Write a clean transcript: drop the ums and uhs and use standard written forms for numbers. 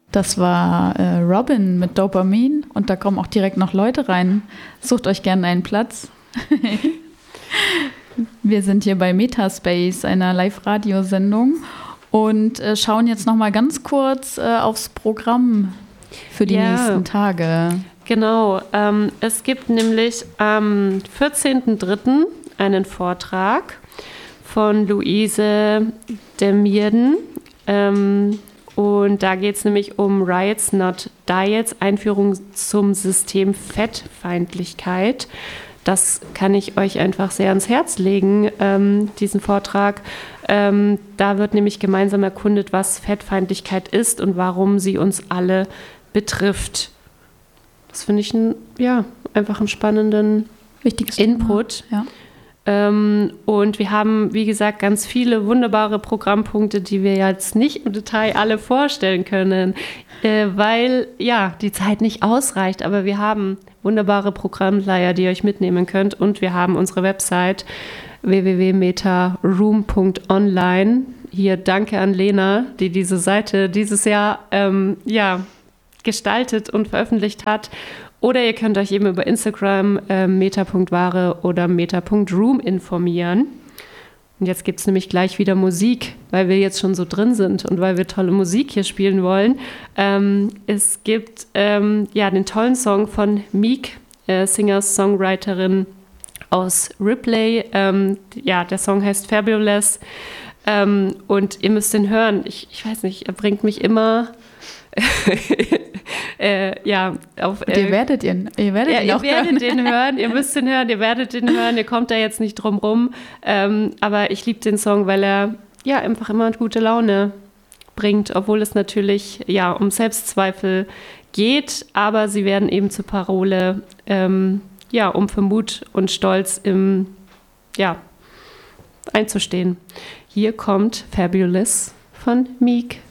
Das war Robin mit Dopamin und da kommen auch direkt noch Leute rein. Sucht euch gerne einen Platz. Wir sind hier bei Metaspace, einer Live-Radiosendung und schauen jetzt noch mal ganz kurz aufs Programm für die nächsten Tage. Genau, es gibt nämlich am 14.03. einen Vortrag von Luise Demierden. Und da geht es nämlich um Riots Not Diets, Einführung zum System Fettfeindlichkeit. Das kann ich euch einfach sehr ans Herz legen, diesen Vortrag. Da wird nämlich gemeinsam erkundet, was Fettfeindlichkeit ist und warum sie uns alle betrifft. Das finde ich einfach einen spannenden wichtiges Input. Thema. Ja. Und wir haben, wie gesagt, ganz viele wunderbare Programmpunkte, die wir jetzt nicht im Detail alle vorstellen können, weil die Zeit nicht ausreicht. Aber wir haben wunderbare Programmflyer, die ihr euch mitnehmen könnt. Und wir haben unsere Website www.metaroom.online. Hier danke an Lena, die diese Seite dieses Jahr gestaltet und veröffentlicht hat. Oder ihr könnt euch eben über Instagram meta.ware oder meta.room informieren. Und jetzt gibt es nämlich gleich wieder Musik, weil wir jetzt schon so drin sind und weil wir tolle Musik hier spielen wollen. Es gibt den tollen Song von Meek, Singer-Songwriterin aus Ripley. Der Song heißt Fabulous. Und ihr müsst den hören. Ich weiß nicht, er bringt mich immer... Ihr werdet den hören, ihr müsst den hören, ihr werdet den hören, ihr kommt da jetzt nicht drum rum. Aber ich liebe den Song, weil er einfach immer gute Laune bringt, obwohl es natürlich um Selbstzweifel geht, aber sie werden eben zur Parole, um für Mut und Stolz einzustehen. Hier kommt Fabulous von Meek.